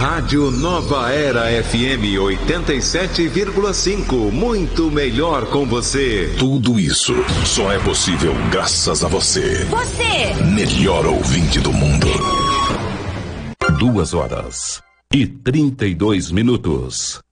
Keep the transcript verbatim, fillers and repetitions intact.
Rádio Nova Era F M oitenta e sete vírgula cinco. Muito melhor com você. Tudo isso só é possível graças a você. Você! Melhor ouvinte do mundo. Duas horas e trinta e dois minutos.